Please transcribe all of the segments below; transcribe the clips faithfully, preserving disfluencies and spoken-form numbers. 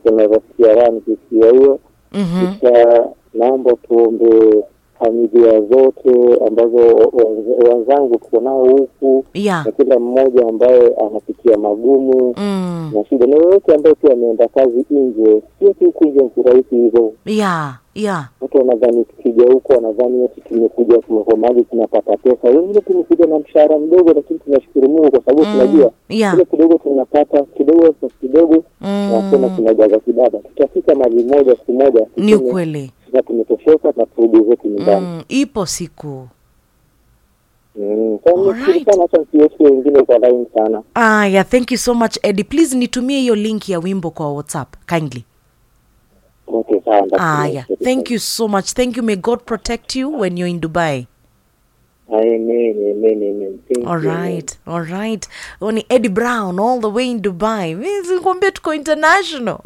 kuna rafiki yangu kisikia hiyo. Mhm. Kisha naomba tuombe familia zote ambazo wenzangu tuko nao huku, Yeah. na kila mmoja ambaye anapitia magumu Mm. na shida, na wote ambao pia ameenda kazi nje, sio tu kuja kurahisi hivyo. Yeah. Yeah. Watu wanadhani tukija huko, wanadhani eti tumekuja tumekomaji tunapata pesa. Wengine tumekuja na mshahara mdogo, lakini tunashukuru Mungu kwa sababu Mm. tunajua Yeah. kile kidogo tunapata kidogo kwa kidogo, Mm. na kuna tunajaza kibaba. Tutafika mahali moja siku moja. Ni ukweli. Na tumetosheka na turudi zetu nyumbani. Mm. Ipo siku. Mm. Kwa hiyo Alright. sana hata siwezi wengine kwa line sana. Ah, yeah, thank you so much Eddie. Please nitumie hiyo link ya wimbo kwa WhatsApp kindly. Okay, sawa. Ah, yeah. Thank you so much. Thank you. May God protect you when you're in Dubai. Amen, amen, amen. Thank All you. right, all right. Oni Eddie Brown all the way in Dubai. Nikwambia tuko international.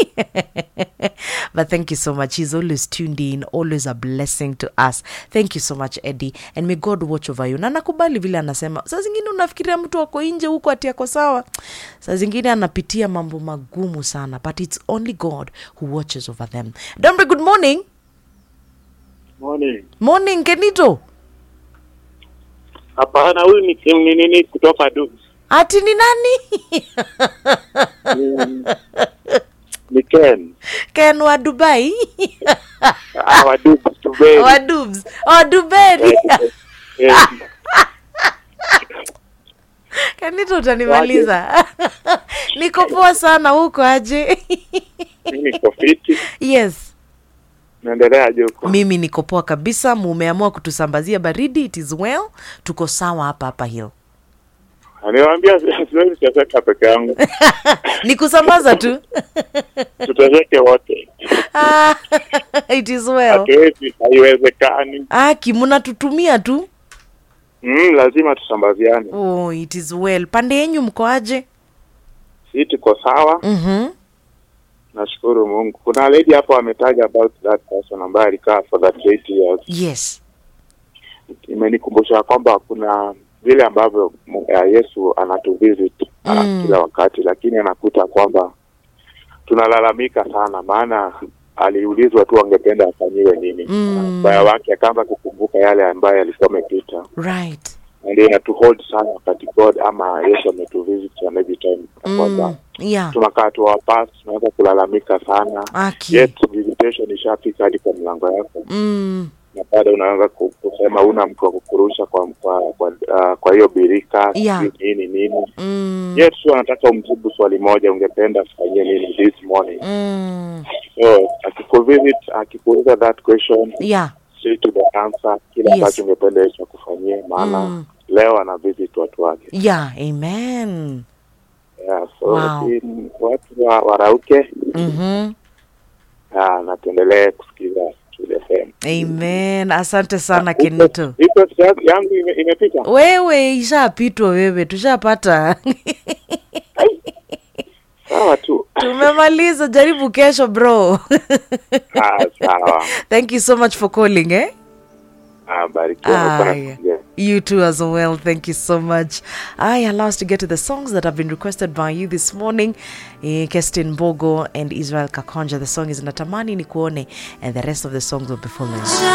But thank you so much. He's always tuned in, always a blessing to us. Thank you so much Eddie, and may God watch over you. Na nakubali vile anasema. Saa zingine unafikiria mtu wako nje huko ati yako sawa. Saa zingine anapitia mambo magumu sana, but it's only God who watches over them. Dombe, good morning. Morning. Morning Kenito. Hapana, huyu ni ni nini kutoka Dubs. Ati ni nani? Ni, ni Ken. Ken wa Dubai. Ah, wa Dubs Dubai. Wa Dubs. Oh, Dubai. Eh, Kanito utanimaliza. Niko poa sana huko aje. mimi niko fiti. Yes. Naendelea aje huko? Mimi niko poa kabisa. Mumeamua kutusambazia baridi. It is well. Tuko sawa hapa hapa hill. Aniwaambia siwezi kucheka peke yangu. Nikusambaza tu. Tutacheke wote. Ah, it is well. Hatuwezi, haiwezekani. Ah, kimuna tutumia tu. Mm, lazima tusambaziane. Oh, it is well. Pande yenyu mko aje? Sisi tuko sawa. Mhm. Nashukuru Mungu. Kuna lady hapo ametaja about that person ambaye alikaa for that eight years. Yes. Imenikumbusha kwamba kuna vile ambavyo uh, Yesu anatuvisit uh, Mm. kila wakati, lakini anakuta kwamba tunalalamika sana, maana aliulizwa tu angependa afanyiwe nini. Mm. Baya wake akaanza kukumbuka yale ambayo alikuwa amepita. Right. Ndio inatu hold sana wakati God ama Yesu ametuvisit and every time kwamba Mm. Yeah. tunakaa tu wapas, tunaweza kulalamika sana. Aki. Yet visitation ishafika hadi kwa mlango yako. Mm. Na bado unaanza kusema una mtu wa kukurusha kwa kwa kwa, uh, kwa hiyo birika Yeah. nini nini. Mm. Yes, tu anataka umjibu swali moja, ungependa kufanyia nini this morning. Mm. So akikuvisit, akikuuliza that question, Yeah. straight to the answer, kila Yes. ambacho ungependa Yesu akufanyie, maana Mm. leo ana visit watu wake. Yeah, amen. Yeah, so Wow. in, watu wa, warauke Mhm. ah, na tuendelee kusikiza Truth F M. Amen. Asante sana Kenito. Iko yangu ime- imepita. Wewe ishapitwa wewe, tushapata. Sawa tu. Tumemaliza, jaribu kesho bro. Ah, sawa. Thank you so much for calling, eh? Ah, barikiwa. Ah, yeah. You too as well. Thank you so much. I allow us to get to the songs that have been requested by you this morning. Eh, Kestin Bogo and Israel Kakonja. The song is Natamani Nikuone, and the rest of the songs will be following.